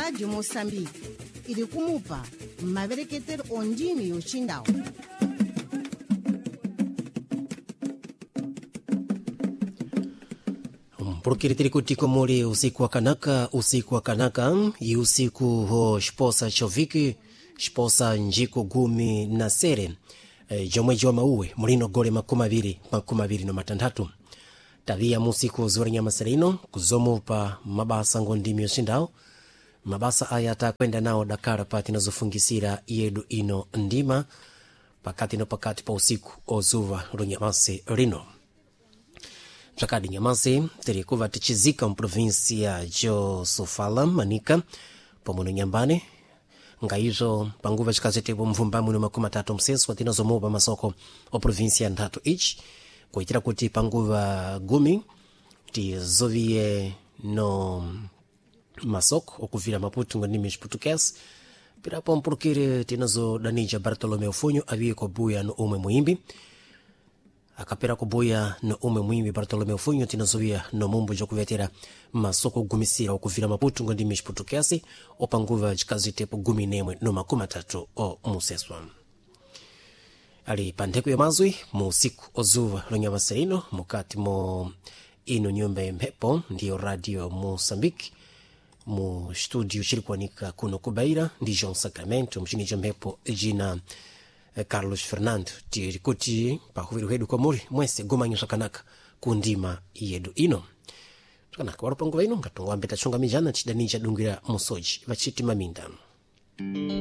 Rádio Moçambique ili kumupa mavereketero ondini yochindao. Purukiri kuti komuli usiku wa kanaka i usiku ho Xiposa Choviki Xiposa Njiko Gumi na Sere jomweji wa mauwe mulino gole makumi abiri no matandatu tavia musiku zuri nyama serino kuzomupa mabasa ngondimi yoshindao. Mabasa aya atakwenda nao Dakar pati nazofungisira yedu ino ndima pakati pa usiku ozuva runyamase rino mchakadi nyamase terikuva tichizika mprovinsia jo Sofala Manika pomono nyambane ngaizo panguva chikazetepo mvumbamu no makumi atatu msenso watina zomupa masoko o provinsia ndatu ichi kuitira kuti panguva gumi tizoviye no masoko okuvira Maputo ngondimi Português pirapo mpurukire tinazo danija Bartolomeu Funho aviye kubuya no umwe muimbi akapera kubuya no umwe muimbi Bartolomeu Funho tinazovia no mumbu jokuvetera masoko gumisira okuvira Maputo ngondimi Português opanguva chikazitepo gumi nemwe no makumi atatu o museswa ali pandeko ya mazwi mu usiku ozuva lonyamasirino mukati mo ino nyumba yempepo ndiyo Radio Moçambique mu studio chirikwanika kuno kubaira ndi João Sacramento mchini jempepo jina Carlos Fernando tirikuti pahuviru hedu kwa muri mwese gomanyo sakanaka kundima yedu ino sakanaka warupangu vaino ngatongo ambeta chunga mijana chidanija dungira musoji vachiti maminda.